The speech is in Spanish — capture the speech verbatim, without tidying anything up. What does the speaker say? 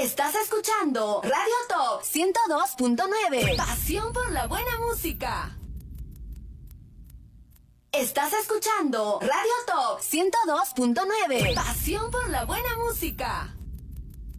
Estás escuchando Radio Top ciento dos punto nueve. Pasión por la buena música. Estás escuchando Radio Top ciento dos punto nueve. Pasión por la buena música.